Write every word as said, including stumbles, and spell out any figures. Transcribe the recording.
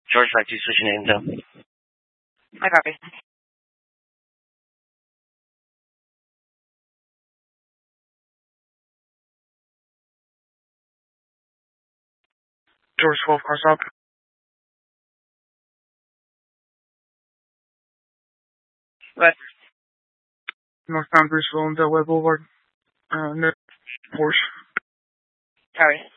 George five two switching names down. I copy. George twelve, car stop. What? Northbound Bruceville and Delaware Boulevard. Uh, no Porsche. Copy.